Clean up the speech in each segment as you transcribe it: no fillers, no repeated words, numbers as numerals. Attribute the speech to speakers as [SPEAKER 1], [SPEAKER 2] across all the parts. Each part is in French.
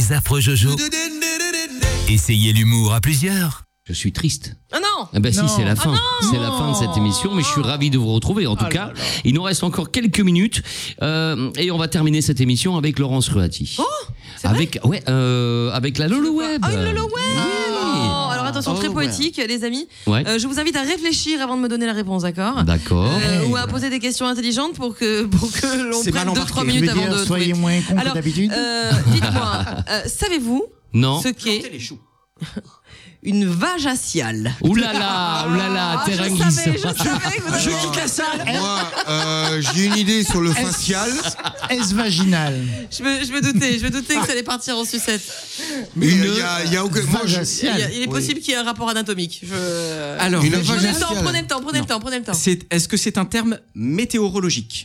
[SPEAKER 1] Les affreux Jojo. Essayez l'humour à plusieurs.
[SPEAKER 2] Je suis triste.
[SPEAKER 3] Ah non.
[SPEAKER 2] Ah bah si, c'est la fin.
[SPEAKER 3] non.
[SPEAKER 2] C'est la fin de cette émission, mais je suis ravi de vous retrouver. En tout cas, il nous reste encore quelques minutes et on va terminer cette émission avec Laurence Ruati.
[SPEAKER 3] Oh, c'est vrai
[SPEAKER 2] avec la Lolo Web.
[SPEAKER 3] Ah, une Lolo Web.
[SPEAKER 2] Oui.
[SPEAKER 3] Alors attention, très poétique, les amis.
[SPEAKER 2] Ouais.
[SPEAKER 3] Je vous invite à réfléchir avant de me donner la réponse, d'accord ?
[SPEAKER 2] D'accord.
[SPEAKER 3] Ou à poser des questions intelligentes pour que l'on prenne 2-3 minutes avant de
[SPEAKER 4] soyez
[SPEAKER 3] trouver.
[SPEAKER 4] moins con que
[SPEAKER 3] Alors,
[SPEAKER 4] d'habitude.
[SPEAKER 3] dites-moi, savez-vous
[SPEAKER 2] Non.
[SPEAKER 3] ce qu'est une vajaciale ?
[SPEAKER 2] Ouh là là, terrain
[SPEAKER 3] je
[SPEAKER 2] glissant.
[SPEAKER 3] savais que vous aviez...
[SPEAKER 5] quitte la salle. Moi, j'ai une idée sur le facial.
[SPEAKER 4] Est-ce vaginal?
[SPEAKER 3] Je me doutais que ça allait partir en sucette.
[SPEAKER 5] Mais il y a aucun. Moi,
[SPEAKER 3] Il est possible qu'il y ait un rapport anatomique.
[SPEAKER 6] Alors,
[SPEAKER 5] Une
[SPEAKER 3] Prenez
[SPEAKER 5] vajaciale.
[SPEAKER 3] le temps.
[SPEAKER 6] est-ce que c'est un terme météorologique ?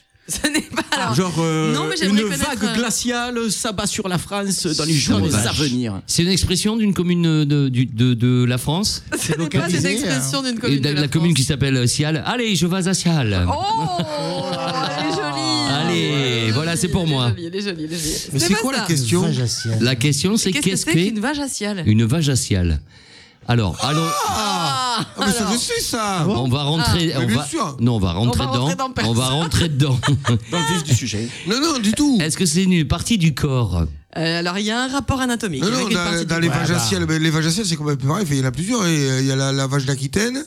[SPEAKER 3] Ce n'est pas alors.
[SPEAKER 6] Genre
[SPEAKER 3] non, mais j'aimerais
[SPEAKER 6] une
[SPEAKER 3] connaître,
[SPEAKER 6] vague glaciale s'abat sur la France dans les jours à venir.
[SPEAKER 2] C'est une expression d'une commune de la France.
[SPEAKER 3] Ce n'est pas une expression d'une
[SPEAKER 2] Et
[SPEAKER 3] commune
[SPEAKER 2] de
[SPEAKER 3] de
[SPEAKER 2] la commune
[SPEAKER 3] France.
[SPEAKER 2] qui s'appelle Sial. Allez, je vais à Sial.
[SPEAKER 3] Oh, elle est jolie.
[SPEAKER 2] Allez, voilà, c'est pour moi.
[SPEAKER 3] Elle est jolie.
[SPEAKER 5] Mais c'est quoi la question?
[SPEAKER 4] Vajaciale.
[SPEAKER 2] La question, c'est
[SPEAKER 3] Qu'est-ce que c'est qu'une vajaciale ?
[SPEAKER 2] une vajaciale. Alors, allons.
[SPEAKER 5] Mais ça, je sais ça.
[SPEAKER 2] On va rentrer.
[SPEAKER 5] mais bien sûr.
[SPEAKER 2] Non, on va rentrer
[SPEAKER 3] On va rentrer
[SPEAKER 2] dedans.
[SPEAKER 3] dans
[SPEAKER 2] On va rentrer dedans.
[SPEAKER 6] Dans le vif du sujet.
[SPEAKER 5] Non, du tout.
[SPEAKER 2] Est-ce que c'est une partie du corps?
[SPEAKER 3] Alors, il y a un rapport anatomique.
[SPEAKER 5] Non,
[SPEAKER 3] avec une partie
[SPEAKER 5] dans
[SPEAKER 3] du
[SPEAKER 5] les
[SPEAKER 3] corps.
[SPEAKER 5] vajaciales, les vajaciales, c'est complètement pareil. Il y en a plusieurs. Il y a la vache d'Aquitaine.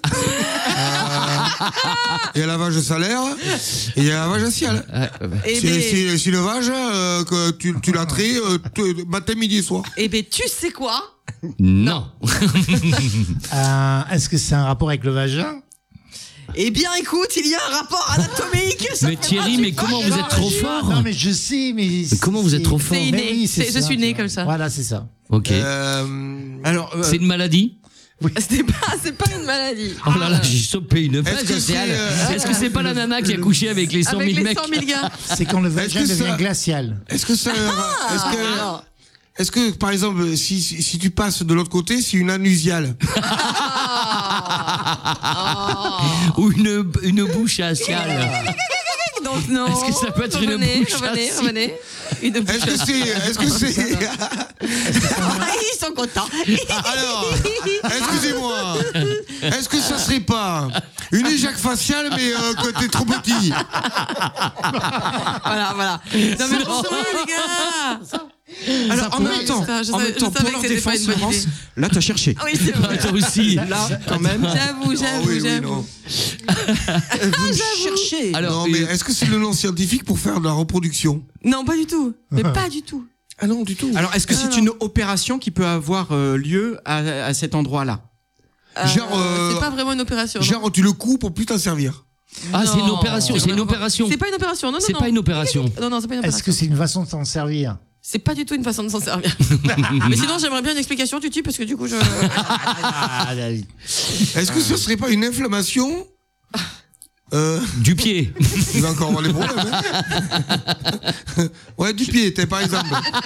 [SPEAKER 5] Il y a la vache salaire. Et il y a la vajaciale.
[SPEAKER 3] Eh ben,
[SPEAKER 5] C'est une vache que tu la traites matin, midi et soir.
[SPEAKER 3] eh ben, tu sais quoi ?
[SPEAKER 2] Non.
[SPEAKER 4] Est-ce que c'est un rapport avec le vagin?
[SPEAKER 3] Eh bien, écoute, il y a un rapport anatomique. Ça
[SPEAKER 2] Mais
[SPEAKER 3] fait
[SPEAKER 2] Thierry,
[SPEAKER 3] partie-
[SPEAKER 2] mais comment vous êtes trop fort?
[SPEAKER 4] Non, mais je sais, mais.
[SPEAKER 2] Comment vous êtes trop fort?
[SPEAKER 3] C'est inné.
[SPEAKER 4] Mais oui, c'est
[SPEAKER 3] Je
[SPEAKER 4] ça,
[SPEAKER 3] suis né
[SPEAKER 4] tu vois.
[SPEAKER 3] comme ça.
[SPEAKER 4] Voilà, c'est ça.
[SPEAKER 2] Ok.
[SPEAKER 6] Alors,
[SPEAKER 2] C'est une maladie?
[SPEAKER 3] C'est pas une maladie.
[SPEAKER 2] Oh là là, j'ai chopé une
[SPEAKER 5] Est-ce que
[SPEAKER 2] vajaciale.
[SPEAKER 5] c'est,
[SPEAKER 2] Est-ce que c'est pas la nana qui a couché avec les 100 000
[SPEAKER 3] Avec les
[SPEAKER 2] mecs?
[SPEAKER 3] 100 000 gars.
[SPEAKER 4] C'est quand le vagin
[SPEAKER 5] que
[SPEAKER 4] devient
[SPEAKER 5] ça-
[SPEAKER 4] glacial.
[SPEAKER 5] Est-ce que ça.
[SPEAKER 3] Alors,
[SPEAKER 5] Est-ce que, par exemple, si tu passes de l'autre côté, c'est une anusiale?
[SPEAKER 2] Ou une bouche aciale?
[SPEAKER 3] donc non.
[SPEAKER 2] Est-ce que ça peut être une bouche
[SPEAKER 3] revenez. Une bouche
[SPEAKER 5] Est-ce que c'est.
[SPEAKER 3] Ils sont contents.
[SPEAKER 5] Alors, excusez-moi. Est-ce que ça serait pas une éjac faciale, mais que t'es trop petit?
[SPEAKER 3] Voilà. Non mais bonjour les gars.
[SPEAKER 6] alors en même temps,
[SPEAKER 3] je
[SPEAKER 6] pour
[SPEAKER 3] savais
[SPEAKER 6] leur
[SPEAKER 3] que c'était pas
[SPEAKER 6] défense,
[SPEAKER 3] une bonne
[SPEAKER 6] Laurence,
[SPEAKER 3] idée.
[SPEAKER 6] là t'as cherché.
[SPEAKER 3] Oui, c'est vrai.
[SPEAKER 2] Toi aussi.
[SPEAKER 6] Là, quand même,
[SPEAKER 3] J'avoue.
[SPEAKER 5] non.
[SPEAKER 6] vous cherchez.
[SPEAKER 5] Non, mais est-ce que c'est le nom scientifique pour faire de la reproduction?
[SPEAKER 3] Non, pas du tout. Mais pas du tout.
[SPEAKER 5] Ah non, du tout.
[SPEAKER 6] Alors, est-ce que c'est une opération qui peut avoir lieu à cet endroit-là?
[SPEAKER 5] Genre,
[SPEAKER 3] c'est pas vraiment une opération. non.
[SPEAKER 5] Genre, tu le coupes pour plus t'en servir.
[SPEAKER 2] Ah, c'est une
[SPEAKER 3] Non.
[SPEAKER 2] opération. C'est une opération.
[SPEAKER 3] C'est pas une opération. Non.
[SPEAKER 2] C'est pas une opération.
[SPEAKER 3] Non, c'est pas une
[SPEAKER 4] Est-ce
[SPEAKER 3] opération.
[SPEAKER 4] que c'est une façon de s'en servir?
[SPEAKER 3] C'est pas du tout une façon de s'en servir. Mais sinon, j'aimerais bien une explication, Tuti, parce que du coup, je.
[SPEAKER 5] Est-ce que ce serait pas une inflammation
[SPEAKER 2] Du pied.
[SPEAKER 5] Il va encore avoir des problèmes. Hein. Ouais, du pied, par exemple.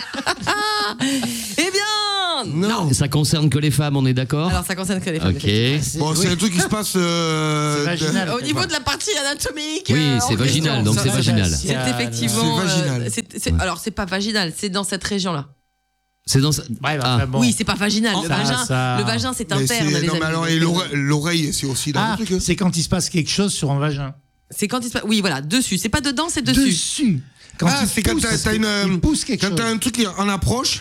[SPEAKER 3] Eh bien,
[SPEAKER 5] Non.
[SPEAKER 2] Ça concerne que les femmes, on est d'accord?
[SPEAKER 3] Alors, ça concerne que les femmes.
[SPEAKER 2] Ok.
[SPEAKER 5] Bon, c'est un truc qui se passe.
[SPEAKER 4] C'est vaginal.
[SPEAKER 3] Au niveau de la partie anatomique.
[SPEAKER 2] Oui, c'est vaginal, donc c'est vaginal.
[SPEAKER 3] C'est effectivement.
[SPEAKER 5] C'est vaginal.
[SPEAKER 3] Alors, c'est pas vaginal, c'est dans cette région-là.
[SPEAKER 2] C'est dans.
[SPEAKER 4] Ouais,
[SPEAKER 2] Ah.
[SPEAKER 4] bon.
[SPEAKER 3] Oui, c'est pas vaginal.
[SPEAKER 4] Ça-
[SPEAKER 3] Le vagin, c'est
[SPEAKER 5] Mais
[SPEAKER 3] interne. les
[SPEAKER 5] non, mais
[SPEAKER 3] amis.
[SPEAKER 5] alors, et l'oreille, c'est aussi dans le truc. hein.
[SPEAKER 4] C'est quand il se passe quelque chose sur un vagin.
[SPEAKER 3] C'est quand il se passe. Oui, voilà, dessus. C'est pas dedans, c'est dessus.
[SPEAKER 4] Dessus. Quand
[SPEAKER 5] Ah,
[SPEAKER 4] il
[SPEAKER 5] c'est quand
[SPEAKER 4] pousse,
[SPEAKER 5] t'as une.
[SPEAKER 4] il pousse quelque
[SPEAKER 5] Quand
[SPEAKER 4] chose.
[SPEAKER 5] t'as un truc qui est en approche.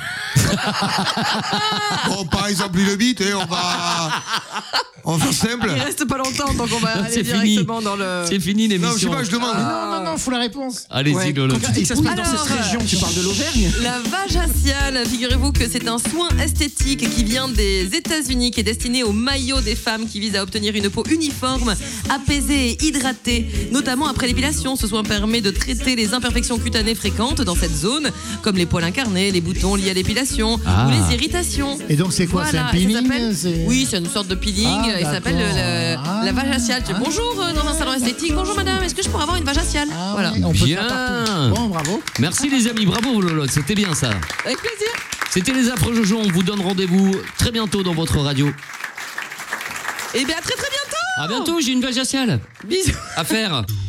[SPEAKER 5] Bon, par exemple, une bite, on va faire simple.
[SPEAKER 3] Il reste pas longtemps, donc on va aller
[SPEAKER 2] C'est fini.
[SPEAKER 3] directement dans le.
[SPEAKER 2] C'est fini
[SPEAKER 5] Non, je sais
[SPEAKER 2] l'émission.
[SPEAKER 5] pas, je demande.
[SPEAKER 4] Non, faut la réponse.
[SPEAKER 2] Allez-y,
[SPEAKER 6] Ouais,
[SPEAKER 2] Lolo.
[SPEAKER 6] quand tu dis que ça se passe dans
[SPEAKER 3] Alors,
[SPEAKER 6] cette région, tu parles de l'Auvergne?
[SPEAKER 3] La vajaciale, figurez-vous que c'est un soin esthétique qui vient des États-Unis, qui est destiné aux maillots des femmes, qui vise à obtenir une peau uniforme, apaisée et hydratée, notamment après l'épilation. Ce soin permet de traiter les imperfections cutanées fréquentes dans cette zone, comme les poils incarnés, les boutons liés à l'épilation
[SPEAKER 2] Ah.
[SPEAKER 3] ou les irritations.
[SPEAKER 4] Et donc, c'est quoi?
[SPEAKER 3] Voilà,
[SPEAKER 4] C'est un
[SPEAKER 3] et ça
[SPEAKER 4] peeling?
[SPEAKER 3] s'appelle- Oui, c'est une sorte de peeling.
[SPEAKER 4] Ah,
[SPEAKER 3] et ça s'appelle
[SPEAKER 4] d'accord.
[SPEAKER 3] la vajaciale. Bonjour, dans un salon esthétique. Bonjour madame, est-ce que je pourrais avoir une vajaciale?
[SPEAKER 4] Ah,
[SPEAKER 3] Voilà.
[SPEAKER 4] oui, on peut
[SPEAKER 2] Bien.
[SPEAKER 4] faire partout. Bon, bravo.
[SPEAKER 2] Merci les amis, bravo Lolo, c'était bien ça.
[SPEAKER 3] Avec plaisir.
[SPEAKER 2] C'était les affreux Jojo, on vous donne rendez-vous très bientôt dans votre radio.
[SPEAKER 3] Et bien, à très très bientôt.
[SPEAKER 2] À bientôt, j'ai une vajaciale
[SPEAKER 3] Bisous.
[SPEAKER 2] à faire.